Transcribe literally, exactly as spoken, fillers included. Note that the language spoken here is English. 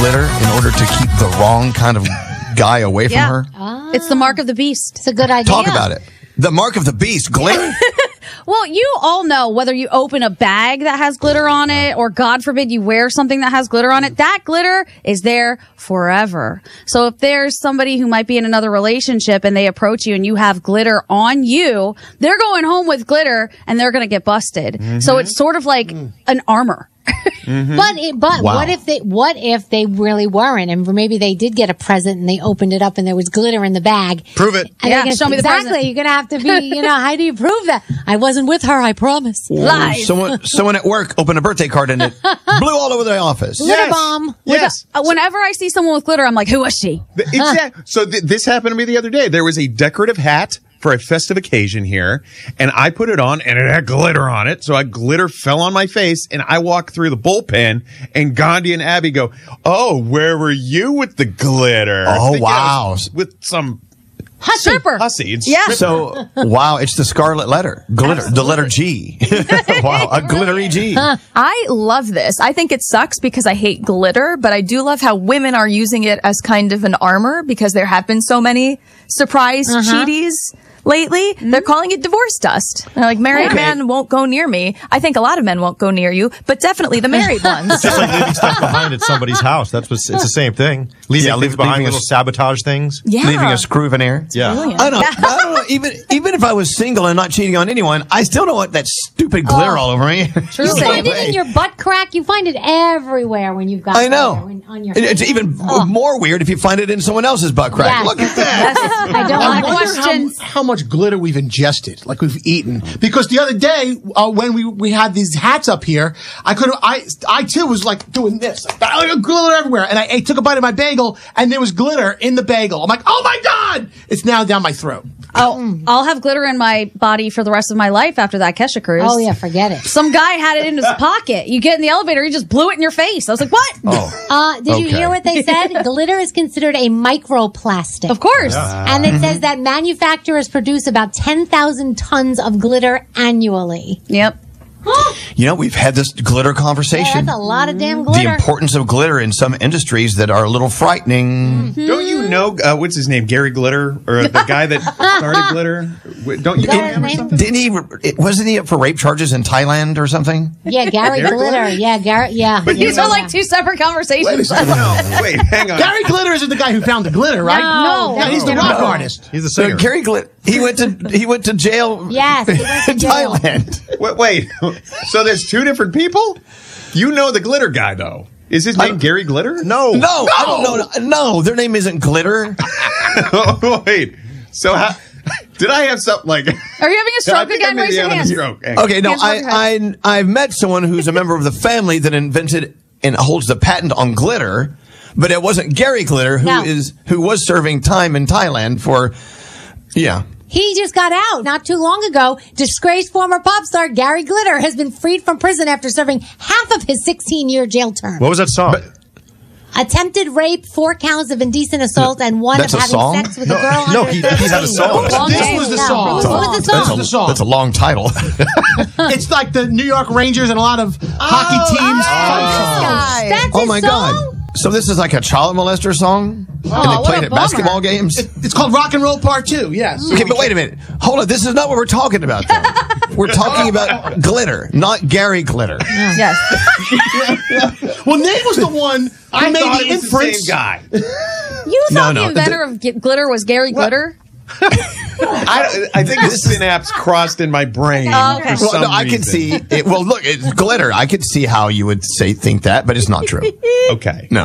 glitter in order to keep the wrong kind of guy away from Yeah. her? Ah, It's the mark of the beast. it's a good idea. Talk about it. The mark of the beast, glitter. Well, you all know whether you open a bag that has glitter on it or, God forbid, you wear something that has glitter on it, that glitter is there forever. So if there's somebody who might be in another relationship and they approach you and you have glitter on you, they're going home with glitter and they're going to get busted. Mm-hmm. So it's sort of like mm. an armor. Mm-hmm. But it, but wow. what if they what if they really weren't, and maybe they did get a present and they opened it up and there was glitter in the bag? Prove it. And yeah, gonna, show me the exactly. present. You're gonna have to be. You know, how do you prove that? I wasn't with her. I promise. Lies. Someone, someone at work opened a birthday card and it blew all over the office. Glitter yes. bomb. Yes. A, whenever I see someone with glitter, I'm like, who was she? Exactly. So th- this happened to me the other day. There was a decorative hat for a festive occasion here, and I put it on, and it had glitter on it, so I glitter fell on my face, and I walked through the bullpen, and Gandhi and Abby go, "Oh, where were you with the glitter?" Oh, wow. With some hussy. Stripper. Hussy. It's yeah. So, wow, it's the scarlet letter. Glitter. Absolutely. The letter G. Wow, a glittery G. I love this. I think it sucks because I hate glitter, but I do love how women are using it as kind of an armor because there have been so many surprise uh-huh. cheaties lately. Mm-hmm. They're calling it divorce dust. They're like, married okay. men won't go near me. I think a lot of men won't go near you, but definitely the married ones. It's just like leaving stuff behind at somebody's house. That's what, it's the same thing. Leaving yeah, things leave, behind, leaving little a, sabotage things. Yeah. Leaving a screw veneer. Yeah. Brilliant. I don't, I don't know. Even, even if I was single and not cheating on anyone, I still don't want that stupid glitter oh. all over me. You find it in your butt crack. You find it everywhere when you've got I know. glitter on your It's even oh. more weird if you find it in someone else's butt crack. Yes. Look at that. I don't I want wonder questions. How, how much glitter we've ingested, like we've eaten. Because the other day, uh, when we we had these hats up here, I could I I too was like doing this, like, like glitter everywhere, and I, I took a bite of my bagel, and there was glitter in the bagel. I'm like, oh my god, it's now down my throat. Oh, I'll have glitter in my body for the rest of my life after that Kesha cruise. Oh yeah, forget it. Some guy had it in his pocket. You get in the elevator, he just blew it in your face. I was like, what? Oh. Uh, did Okay. you hear what they said? Glitter is considered a microplastic. Of course. Yeah. And it says that manufacturers produce about ten thousand tons of glitter annually. Yep. You know, we've had this glitter conversation. Yeah, that's a lot of damn glitter. The importance of glitter in some industries that are a little frightening. Mm-hmm. Don't you know, uh, what's his name, Gary Glitter, or the guy that started Glitter? Don't you know him or something? Didn't he, wasn't he up for rape charges in Thailand or something? Yeah, Gary, Gary Glitter. Glitter? Yeah, Gary, yeah. But These yeah, are yeah. like two separate conversations. Wait a second. No, wait, hang on. Gary Glitter isn't the guy who found the glitter, right? No, no, he's the no. rock artist. He's a So singer. Gary Glitter, he went to he went to jail. Yes, he went to in jail. Thailand. Wait, wait, so there's two different people? You know the glitter guy, though. Is his name Gary Glitter? No. No, I don't know. No, their name isn't Glitter. Oh, wait. So how, did I have something like... Are you having a I stroke think I again? may Raise be your having a hand. stroke. Hang- Okay, no, Hands above your I, I I've met someone who's a member of the family that invented and holds the patent on glitter, but it wasn't Gary Glitter who No. is who was serving time in Thailand for, yeah. He just got out not too long ago. Disgraced former pop star Gary Glitter has been freed from prison after serving half of his sixteen-year jail term. What was that song? Attempted rape, four counts of indecent assault, and one That's of a having song? sex with No, a girl no, under he- thirteen. he had a song. Long This name. was the No. song. What was the That's song? the song. That's a long title. It's like the New York Rangers and a lot of hockey teams. Guy. That's Oh his my song? God. So this is like a child molester song? and what they played a at bummer. basketball games? It's called Rock and Roll Part Two. Yes. Okay, but wait a minute. Hold on. This is not what we're talking about, though. We're talking about Glitter, not Gary Glitter. Yes. Well, Nate was the one who I made thought the it was inference. the same guy. You No, thought no, the inventor of g- glitter was Gary Glitter? I, I think the synapse crossed in my brain Oh, okay. for Well, some no, I reason. could see it. Well, look, it's Glitter. I could see how you would say think that, but it's not true. Okay. No.